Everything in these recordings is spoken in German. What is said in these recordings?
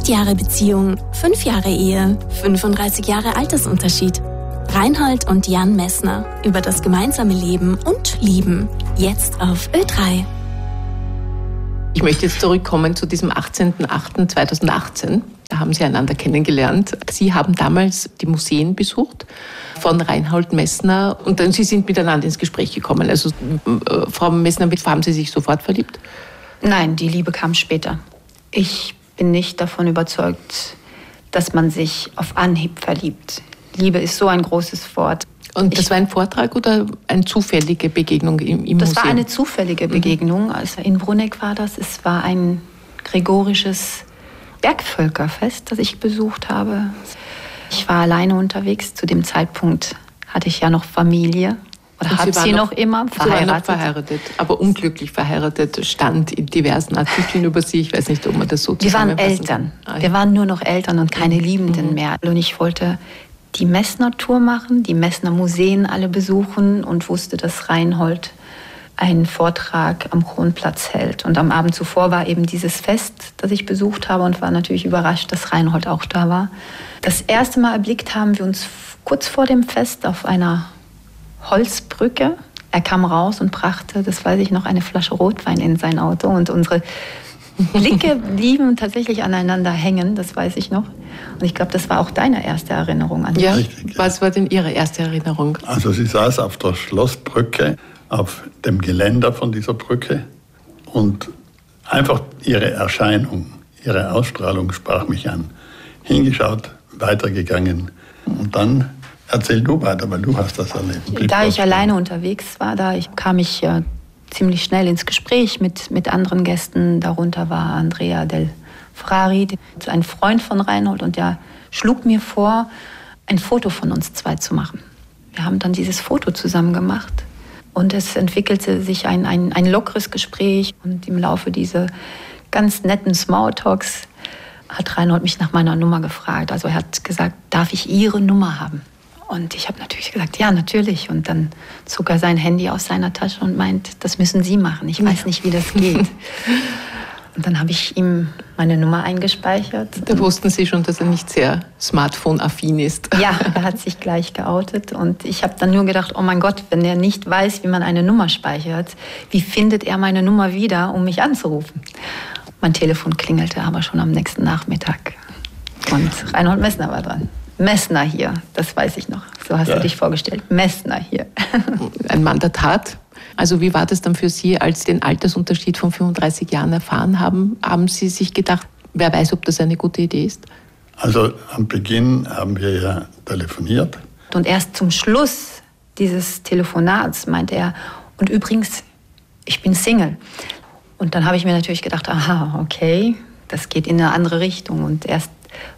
8 Jahre Beziehung, 5 Jahre Ehe, 35 Jahre Altersunterschied. Reinhold und Jan Messner über das gemeinsame Leben und Lieben. Jetzt auf Ö3. Ich möchte jetzt zurückkommen zu diesem 18.08.2018. Da haben Sie einander kennengelernt. Sie haben damals die Museen besucht von Reinhold Messner und dann Sie sind miteinander ins Gespräch gekommen. Also Frau Messner, haben Sie sich sofort verliebt? Nein, die Liebe kam später. Ich bin nicht davon überzeugt, dass man sich auf Anhieb verliebt. Liebe ist so ein großes Wort. Und das war ein Vortrag oder eine zufällige Begegnung im Museum? Das war eine zufällige Begegnung. Also in Bruneck war das. Es war ein gregorisches Bergvölkerfest, das ich besucht habe. Ich war alleine unterwegs. Zu dem Zeitpunkt hatte ich ja noch Familie. Oder habe sie noch immer verheiratet. Sie waren noch verheiratet, aber unglücklich verheiratet, stand in diversen Artikeln über Sie. Ich weiß nicht, ob man das so zusammenfassen kann. Wir waren Eltern. Wir waren nur noch Eltern und keine Liebenden mehr. Und ich wollte die Messner-Tour machen, die Messner-Museen alle besuchen und wusste, dass Reinhold einen Vortrag am Kronplatz hält. Und am Abend zuvor war eben dieses Fest, das ich besucht habe und war natürlich überrascht, dass Reinhold auch da war. Das erste Mal erblickt haben wir uns kurz vor dem Fest auf einer Holzbrücke. Er kam raus und brachte, das weiß ich noch, eine Flasche Rotwein in sein Auto und unsere Blicke blieben tatsächlich aneinander hängen, das weiß ich noch. Und ich glaube, das war auch deine erste Erinnerung an mich. Ja, was war denn Ihre erste Erinnerung? Also sie saß auf der Schlossbrücke, auf dem Geländer von dieser Brücke und einfach ihre Erscheinung, ihre Ausstrahlung sprach mich an. Hingeschaut, weitergegangen und dann erzähl du weiter, weil du hast das erlebt. Da ich alleine unterwegs war, kam ich ziemlich schnell ins Gespräch mit anderen Gästen. Darunter war Andrea Del Frari, ein Freund von Reinhold, und der schlug mir vor, ein Foto von uns zwei zu machen. Wir haben dann dieses Foto zusammen gemacht und es entwickelte sich ein lockeres Gespräch und im Laufe dieser ganz netten Smalltalks hat Reinhold mich nach meiner Nummer gefragt. Also er hat gesagt, darf ich Ihre Nummer haben? Und ich habe natürlich gesagt, ja, natürlich. Und dann zog er sein Handy aus seiner Tasche und meint, das müssen Sie machen. Ich weiß nicht, wie das geht. Und dann habe ich ihm meine Nummer eingespeichert. Da wussten Sie schon, dass er nicht sehr smartphone-affin ist. Ja, er hat sich gleich geoutet. Und ich habe dann nur gedacht, oh mein Gott, wenn er nicht weiß, wie man eine Nummer speichert, wie findet er meine Nummer wieder, um mich anzurufen? Mein Telefon klingelte aber schon am nächsten Nachmittag. Und Reinhold Messner war dran. Messner hier, das weiß ich noch. So hast du dich vorgestellt. Messner hier. Ein Mann der Tat. Also wie war das dann für Sie, als Sie den Altersunterschied von 35 Jahren erfahren haben? Haben Sie sich gedacht, wer weiß, ob das eine gute Idee ist? Also am Beginn haben wir ja telefoniert. Und erst zum Schluss dieses Telefonats meinte er, und übrigens, ich bin Single. Und dann habe ich mir natürlich gedacht, aha, okay, das geht in eine andere Richtung. Und erst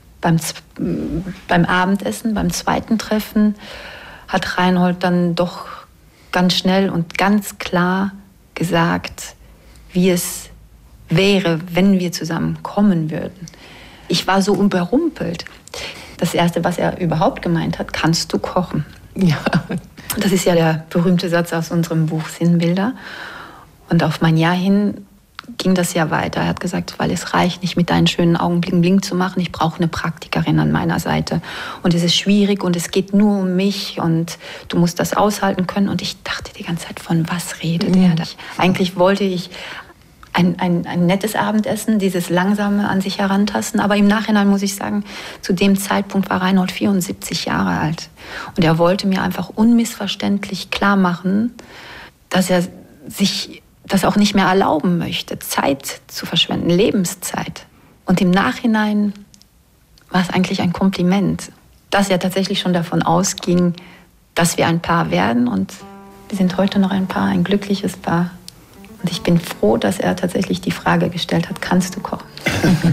beim Abendessen, beim zweiten Treffen, hat Reinhold dann doch ganz schnell und ganz klar gesagt, wie es wäre, wenn wir zusammen kommen würden. Ich war so überrumpelt. Das Erste, was er überhaupt gemeint hat, kannst du kochen? Ja. Das ist ja der berühmte Satz aus unserem Buch Sinnbilder. Und auf mein Ja hin ging das ja weiter. Er hat gesagt, weil es reicht nicht, mit deinen schönen Augen bling bling zu machen. Ich brauche eine Praktikerin an meiner Seite. Und es ist schwierig und es geht nur um mich und du musst das aushalten können. Und ich dachte die ganze Zeit, von was redet er da? Eigentlich wollte ich ein nettes Abendessen, dieses langsame an sich herantasten. Aber im Nachhinein muss ich sagen, zu dem Zeitpunkt war Reinhold 74 Jahre alt. Und er wollte mir einfach unmissverständlich klar machen, dass er sich das auch nicht mehr erlauben möchte, Zeit zu verschwenden, Lebenszeit. Und im Nachhinein war es eigentlich ein Kompliment, dass er tatsächlich schon davon ausging, dass wir ein Paar werden. Und wir sind heute noch ein Paar, ein glückliches Paar. Und ich bin froh, dass er tatsächlich die Frage gestellt hat, kannst du kochen?